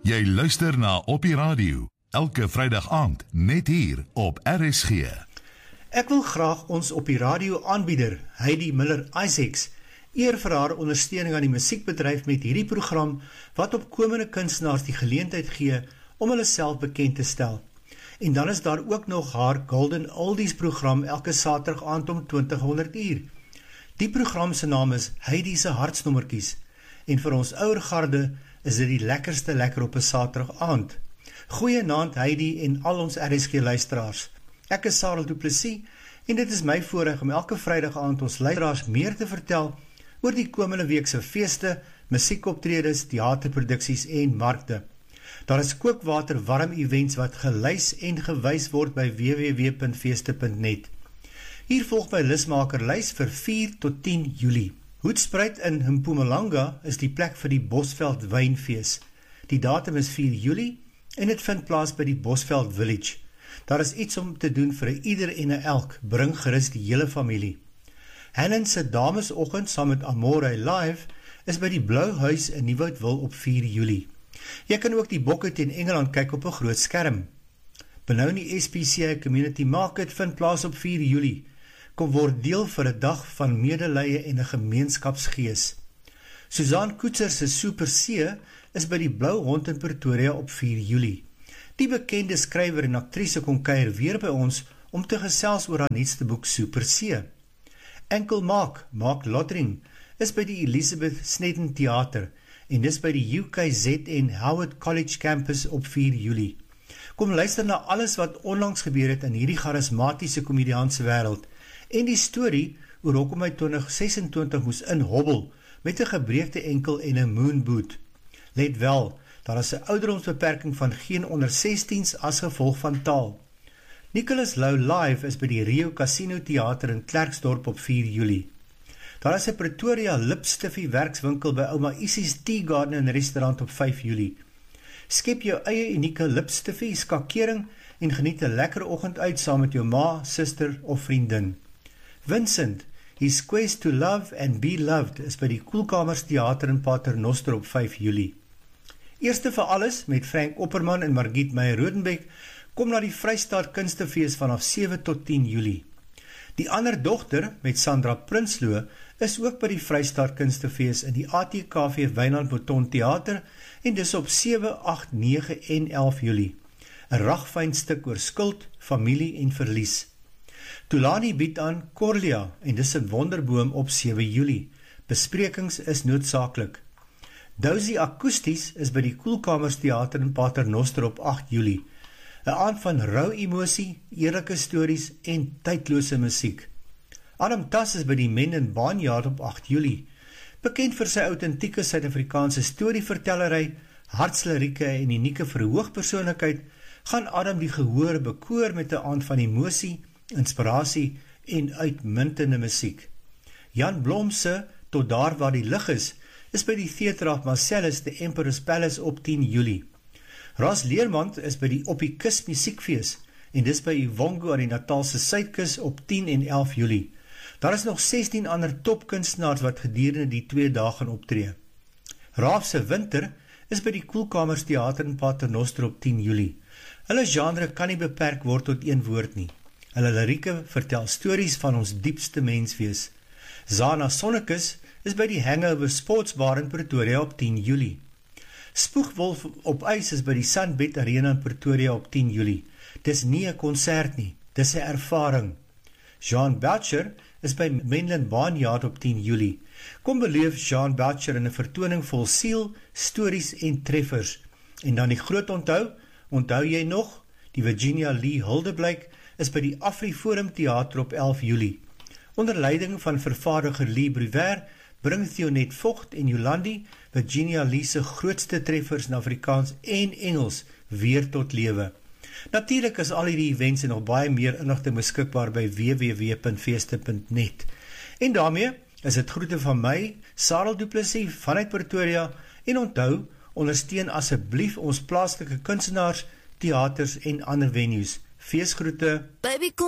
Jy luister na Op die Radio, elke Vrydag aand, net hier op RSG. Ek wil graag ons op die radio aanbieder, Heidi Miller-Isaacs, eer vir haar ondersteuning aan die musiekbedryf met hierdie program, wat opkomende kunstenaars die geleentheid gee om hulle self bekend te stel. En dan is daar ook nog haar Golden Oldies program elke Saterdag aand om 20:00 uur. Die program se naam is Heidi se hartsnommertjies, en vir ons ouer garde is dit die lekkerste lekker op 'n Saterdag aand. Goeienaand Heidi en al ons RSG luisteraars. Ek is Sarel Du Plessis en dit is my voorreg om elke Vrydag aand ons luisteraars meer te vertel oor die komende week se feeste, musiekoptredes, teaterproduksies en markte. Daar is kookwater warm events wat gelys en gewys word by www.feeste.net. Hier volg my lusmakerlys vir 4 tot 10 Julie. Hoedspruit in Mpumalanga is die plek vir die Bosveld Wynfees. Die datum is 4 Julie en dit vind plaas by die Bosveld Village. Daar is iets om te doen vir ieder en elk, bring gerus die hele familie. Helen se damesoggend saam met Amore Live is by die Blou Huis in Nieuwoudtville op 4 Julie. Jy kan ook die bokke teen Engeland kyk op 'n groot skerm. Benoni SPCA Community Market vind plaas op 4 Julie. Kom word deel vir 'n dag van medelee en 'n gemeenskapsgees. Susan Koetser se Super C is by die Blou Hond in Pretoria op 4 Julie. Die bekende skrywer en aktrise kom kuier weer by ons om te gesels oor haar nuutste boek Super C. Enkel Mark Lottering, is by die Elizabeth Snedden Theater en dis by die UKZ en Howard College Campus op 4 Julie. Kom luister na alles wat onlangs gebeur het in hierdie charismatiese komediaanse wêreld en die storie oor hoekom hy 2026 moes inhobbel met 'n gebreekte enkel en 'n moonboot. Let wel, daar is 'n ouderdomsbeperking van geen onder 16's as gevolg van taal. Nicholas Lou Live is by die Rio Casino Theater in Klerksdorp op 4 Julie. Daar is 'n Pretoria lipstiffie werkswinkel by Ouma Isie's Tea Garden en Restaurant op 5 Julie. Skep jou eie unieke lipstiffie skakering en geniet 'n lekker oggend uit saam met jou ma, suster of vriendin. Vincent, his quest to love and be loved is by die Koelkamers Theater in Paternoster op 5 Julie. Eerste vir alles met Frank Opperman en Margriet Meyer-Rodenbeck kom na die Vrystaat Kunstefees vanaf 7 tot 10 Julie. Die ander dogter met Sandra Prinsloo is ook by die Vrystaat Kunstefees in die ATKV Wynand Mouton Theater en dis op 7, 8, 9 en 11 Julie. 'n ragfyn stuk oor skuld, familie en verlies. Tulani bied aan Corlia en dis 'n wonderboom op 7 Julie. Besprekings is noodsaaklik. Dousie Akoesties is by die Koelkamers Theater in Paternoster op 8 Julie. 'n aand van rou emosie, eerlike stories en tydlose musiek. Adam Tas is by die Men & Baanjaard op 8 Julie. Bekend vir sy autentieke Suid-Afrikaanse storievertellery, hartslirieke en unieke verhoogpersoonlikheid, gaan Adam die gehoor bekoor met 'n aand van emosie, inspirasie en uitmuntende musiek. Jan Blom se Tot daar waar die lig is by die Theater of Marcellus, the Emperor's Palace op 10 Julie. Ras Leermand is by die Op die Kus musiekfees en dis by Ivongo aan die Natalse Suidkus op 10 en 11 Julie. Daar is nog 16 ander topkunstenaars wat gedurende die 2 dae gaan optree. Raaf se Winter is by die Koelkamers Theater in Paternoster op 10 Julie. Hulle genre kan nie beperk word tot een woord nie. Hulle lirieke vertel stories van ons diepste menswees. Zana Sonnekus is by die Hangover Sportsbar in Pretoria op 10 Julie. Spoegwolf op ys is by die Sunbed Arena in Pretoria op 10 Julie. Dis nie 'n konsert nie, dis 'n ervaring. Jean Boucher is by Men & Baanjaard op 10 Julie. Kom beleef Jean Boucher in 'n vertoning vol siel, stories en treffers. En dan die groot onthou jy nog? Die Virginia Lee Huldeblyk is by die AfriForum Theater op 11 Julie. Onder leiding van vervaardiger Lee Bruwer bring Theonet Vogt en Jolandi Virginia Lee se grootste treffers in Afrikaans en Engels weer tot lewe. Natuurlik is al hierdie events en nog baie meer inligting beskikbaar by www.feeste.net. En daarmee is dit groete van my, Sarel Du Plessis vanuit Pretoria en onthou, ondersteun asseblief ons plaaslike kunstenaars, teaters en ander venues. Feesgroete. Baby,